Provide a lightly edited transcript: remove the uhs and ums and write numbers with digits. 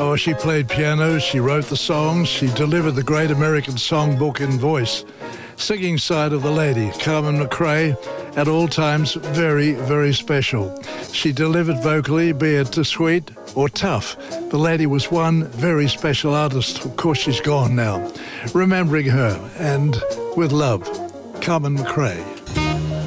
Oh, she played piano, she wrote the songs, she delivered the great American songbook in voice. Singing side of the lady, Carmen McRae, at all times very, very special. She delivered vocally, be it sweet or tough. The lady was one very special artist. Of course, she's gone now. Remembering her, and with love, Carmen McRae.